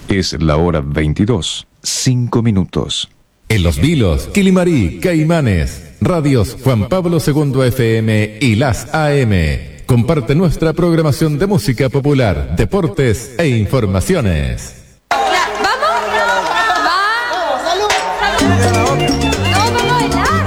Es la hora 22, 5 minutos. En Los Vilos, Quilimarí, Caimanes, radios Juan Pablo II FM y las AM. Comparte nuestra programación de música popular, deportes e informaciones. ¡Vamos! ¡Va!